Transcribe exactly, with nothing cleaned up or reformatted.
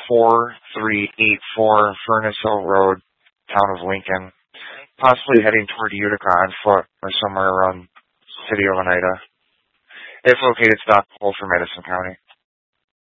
four three eight four Furnace Hill Road, town of Lincoln, possibly heading toward Utica on foot or somewhere around the city of Oneida. It's located stockpole for Madison County.